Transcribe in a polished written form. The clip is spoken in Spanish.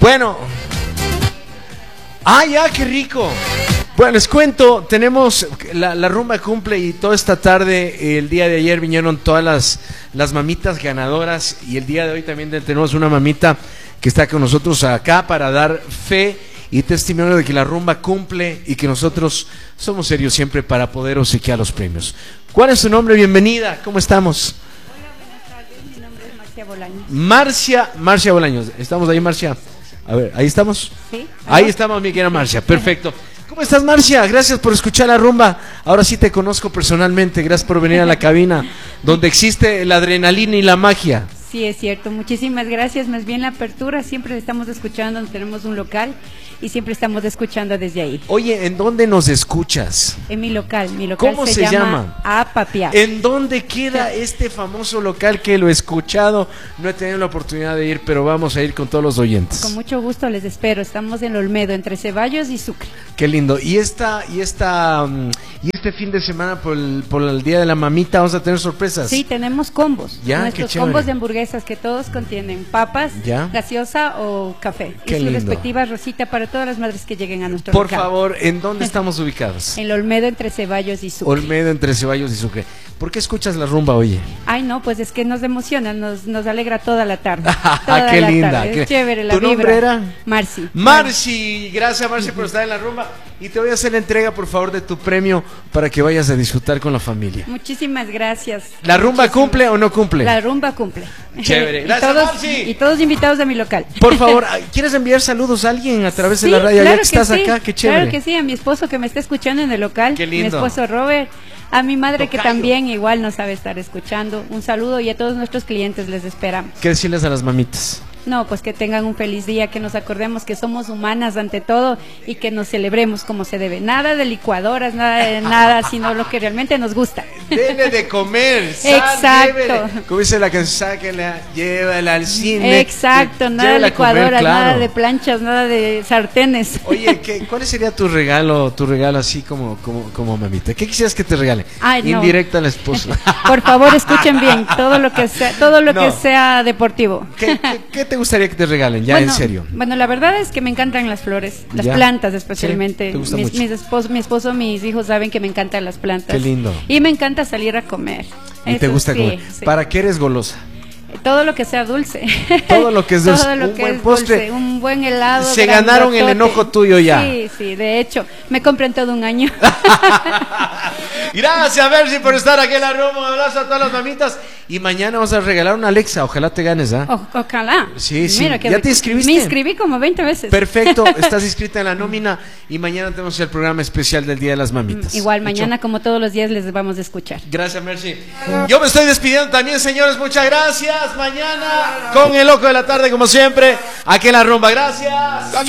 Bueno. ¡Ah, ya, qué rico! Bueno, les cuento, tenemos la rumba cumple y toda esta tarde, el día de ayer vinieron todas las mamitas ganadoras y el día de hoy también tenemos una mamita que está con nosotros acá para dar fe y testimonio de que la rumba cumple y que nosotros somos serios siempre para poder obsequiar los premios. ¿Cuál es su nombre? Bienvenida, ¿cómo estamos? Hola, buenas tardes, mi nombre es Marcia Bolaños. Marcia Bolaños, ¿estamos ahí, Marcia? A ver, ¿ahí estamos? Sí. Ahí estamos, mi querida Marcia, perfecto. ¿Cómo estás, Marcia? Gracias por escuchar la rumba. Ahora sí te conozco personalmente, gracias por venir a la cabina donde existe la adrenalina y la magia. Sí, es cierto, muchísimas gracias. Más bien la apertura, siempre estamos escuchando, tenemos un local y siempre estamos escuchando desde ahí. Oye, ¿en dónde nos escuchas? En mi local ¿Cómo se llama? Apapiá. ¿En dónde queda este famoso local que lo he escuchado? No he tenido la oportunidad de ir, pero vamos a ir con todos los oyentes. Con mucho gusto les espero, estamos en Olmedo, entre Ceballos y Sucre. Qué lindo. Y este fin de semana por el Día de la Mamita vamos a tener sorpresas. Sí, tenemos combos. Ya, nuestros qué chévere. Combos de hamburguesas que todos contienen papas, ya, gaseosa o café. Qué y su lindo. respectiva rosita para todas las madres que lleguen a nuestro Por local. favor, ¿en dónde estamos ubicados? En Olmedo, entre Ceballos y Sucre. Olmedo, entre Ceballos y Sucre. ¿Por qué escuchas la rumba, oye? Ay, no, pues es que nos emociona, nos alegra toda la tarde. Qué linda. Es chévere la ¿Tu vibra. nombre era? Marci. Marci, gracias Marci por estar en la rumba. Y te voy a hacer la entrega, por favor, de tu premio para que vayas a disfrutar con la familia. Muchísimas gracias. ¿La rumba cumple o no cumple? La rumba cumple. Chévere. Gracias, Marci. Y todos invitados a mi local. Por favor, ¿quieres enviar saludos a alguien a través de la radio? Claro Ya que estás acá, qué chévere. Claro que sí, a mi esposo que me está escuchando en el local. Qué lindo. Mi esposo Robert. A mi madre Tocayo. que también igual nos sabe estar escuchando. Un saludo y a todos nuestros clientes les esperamos. ¿Qué decirles a las mamitas? No, pues que tengan un feliz día, que nos acordemos que somos humanas ante todo y que nos celebremos como se debe. Nada de licuadoras, nada de nada, sino lo que realmente nos gusta. Dele de comer. Exacto. Llévele. Como dice la canción, sáquela, llévala al cine. Exacto, nada de Llévala a comer, licuadoras, claro. nada de planchas, nada de sartenes. Oye, ¿cuál sería tu regalo así como mamita? ¿Qué quisieras que te regale? Ay, no. Indirecta al esposo. Por favor, escuchen bien, todo lo que No. que sea deportivo. ¿Qué te gustaría que te regalen? Ya, Bueno, en serio. Bueno, la verdad es que me encantan las flores, las Ya. plantas especialmente. Sí, te gusta mucho. Mi esposo, mis hijos saben que me encantan las plantas. Qué lindo. Y me encanta salir a comer. Y te Eso gusta sí, comer. sí. ¿Para qué eres golosa? Todo lo que sea dulce. Todo lo que es dulce. Todo lo Un que buen es postre. dulce, un buen helado. Se ganaron el grandotote. enojo tuyo ya. Sí, sí, de hecho, me compran todo un año. Gracias, Mercy, por estar aquí en la rumba. Un abrazo a todas las mamitas. Y mañana vamos a regalar una Alexa. Ojalá te ganes, ¿ah? Ojalá. Sí, sí. Mira, ¿Ya te inscribiste? Me inscribí como 20 veces. Perfecto, estás inscrita en la nómina y mañana tenemos el programa especial del Día de las Mamitas. Igual, ¿Hecho? mañana como todos los días les vamos a escuchar. Gracias, Mercy. Yo me estoy despidiendo también, señores. Muchas gracias. Mañana con el loco de la tarde, como siempre, aquí en la rumba. Gracias.